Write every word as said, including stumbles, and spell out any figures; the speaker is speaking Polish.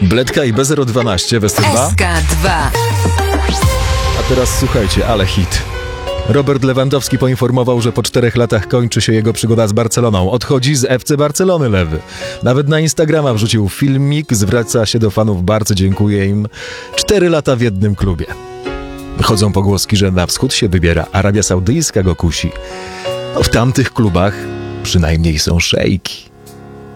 Bledka i B zero dwanaście, Westy dwa. S K dwa. A teraz słuchajcie, ale hit. Robert Lewandowski poinformował, że po czterech latach kończy się jego przygoda z Barceloną. Odchodzi z F C Barcelony Lewy. Nawet na Instagrama wrzucił filmik, zwraca się do fanów Barcy, dziękuję im. Cztery lata w jednym klubie. Chodzą pogłoski, że na wschód się wybiera. Arabia Saudyjska go kusi. No, w tamtych klubach przynajmniej są szejki.